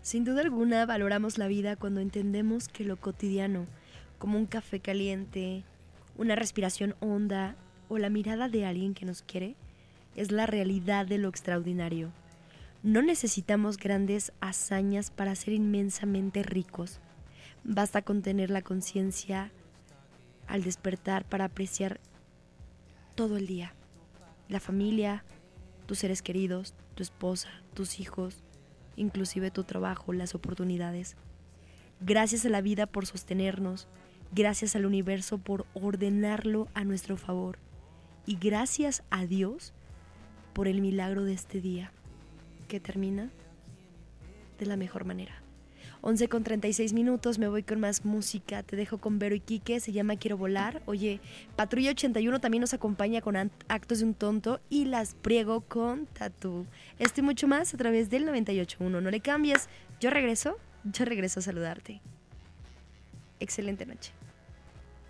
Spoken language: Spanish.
Sin duda alguna valoramos la vida cuando entendemos que lo cotidiano, como un café caliente, una respiración honda o la mirada de alguien que nos quiere, es la realidad de lo extraordinario. No necesitamos grandes hazañas para ser inmensamente ricos. Basta con tener la conciencia al despertar para apreciar todo el día. La familia, tus seres queridos, tu esposa, tus hijos, inclusive tu trabajo, las oportunidades. Gracias a la vida por sostenernos, gracias al universo por ordenarlo a nuestro favor y gracias a Dios por el milagro de este día que termina de la mejor manera. 11:36, me voy con más música, te dejo con Vero y Quique, se llama Quiero Volar. Oye, Patrulla 81 también nos acompaña con Actos de un Tonto y Las Priego con Tatú. Esto y mucho más a través del 98.1. No le cambies, yo regreso a saludarte. Excelente noche.